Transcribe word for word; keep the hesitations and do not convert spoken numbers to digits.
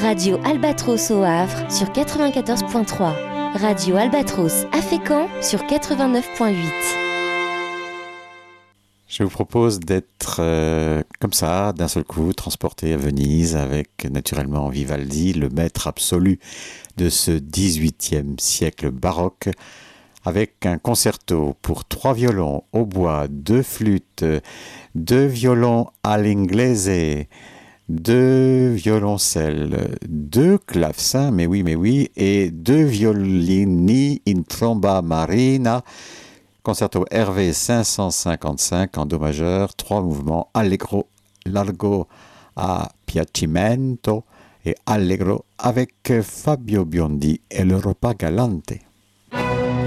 Radio Albatros au Havre sur quatre-vingt-quatorze virgule trois. Radio Albatros à Fécamp sur quatre-vingt-neuf virgule huit. Je vous propose d'être euh, comme ça, d'un seul coup, transporté à Venise avec naturellement Vivaldi, le maître absolu de ce dix-huitième siècle baroque, avec un concerto pour trois violons, hautbois, deux flûtes, deux violons all'inglese, deux violoncelles, deux clavecins, mais oui, mais oui, et deux violini in tromba marina. Concerto R V cinq cent cinquante-cinq en do majeur, trois mouvements, allegro, largo a piacimento et allegro avec Fabio Biondi et l'Europa Galante.